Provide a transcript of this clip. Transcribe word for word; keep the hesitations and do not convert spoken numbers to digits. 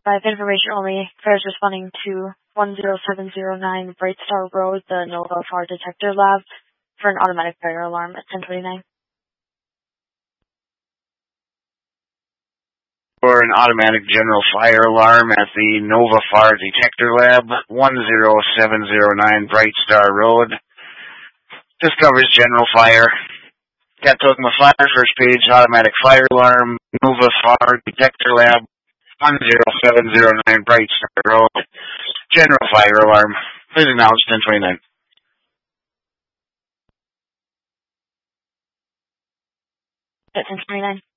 By information only, fares responding to one zero seven zero nine Bright Star Road, the Nova Fire Detector Lab, for an automatic fire alarm at ten twenty-nine. For an automatic general fire alarm at the Nova Fire Detector Lab, one zero seven zero nine Bright Star Road. Discovers general fire. Catocma Fire, first page, automatic fire alarm, Nova Fire Detector Lab, one zero seven zero nine Bright Star Road. General fire alarm. Please acknowledge ten twenty-nine. At ten twenty-nine.